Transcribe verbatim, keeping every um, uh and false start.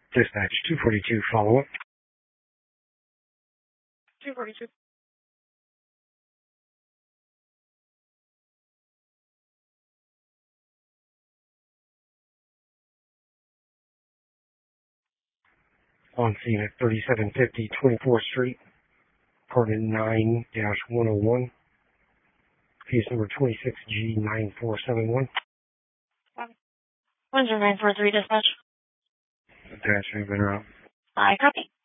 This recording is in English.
Dispatch two forty-two, follow up. two forty-two. On scene at thirty-seven fifty twenty-fourth Street, apartment nine dash one oh one, case number twenty-six G nine four seven one. one zero nine four three, dispatch. Attached, been around. I copy.